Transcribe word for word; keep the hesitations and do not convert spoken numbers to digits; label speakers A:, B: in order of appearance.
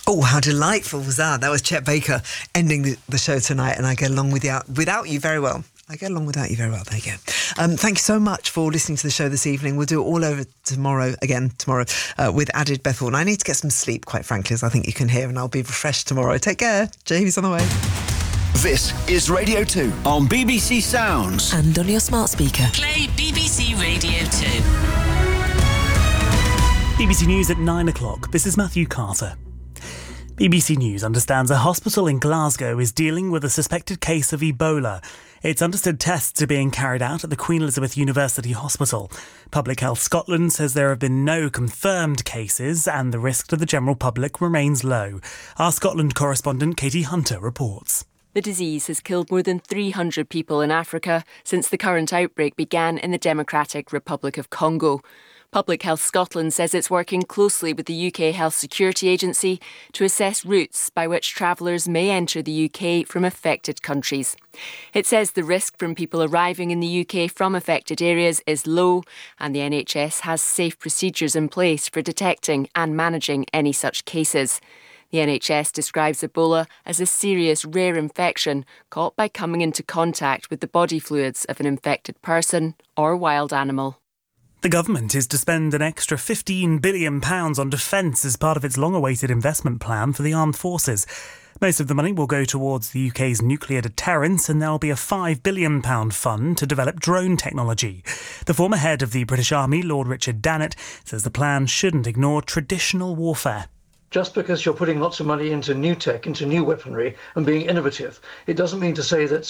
A: Oh, how delightful was that? That was Chet Baker ending the, the show tonight, and I get along without, without you very well. I get along without you very well. There you go. Um, thank you so much for listening to the show this evening. We'll do it all over tomorrow, again tomorrow, uh, with added Beth Orton. I need to get some sleep, quite frankly, as I think you can hear, and I'll be refreshed tomorrow. Take care. Jamie's on the way.
B: This is Radio two on B B C Sounds.
C: And on your smart speaker.
D: Play B B C Radio two.
E: B B C News at nine o'clock. This is Matthew Carter. B B C News understands a hospital in Glasgow is dealing with a suspected case of Ebola. It's understood tests are being carried out at the Queen Elizabeth University Hospital. Public Health Scotland says there have been no confirmed cases and the risk to the general public remains low. Our Scotland correspondent Katie Hunter reports.
F: The disease has killed more than three hundred people in Africa since the current outbreak began in the Democratic Republic of Congo. Public Health Scotland says it's working closely with the U K Health Security Agency to assess routes by which travellers may enter the U K from affected countries. It says the risk from people arriving in the U K from affected areas is low, and the N H S has safe procedures in place for detecting and managing any such cases. The N H S describes Ebola as a serious rare infection caught by coming into contact with the body fluids of an infected person or wild animal.
E: The government is to spend an extra fifteen billion pounds on defence as part of its long-awaited investment plan for the armed forces. Most of the money will go towards the U K's nuclear deterrence, and there will be a five billion pounds fund to develop drone technology. The former head of the British Army, Lord Richard Dannett, says the plan shouldn't ignore traditional warfare.
G: Just because you're putting lots of money into new tech, into new weaponry and being innovative, it doesn't mean to say that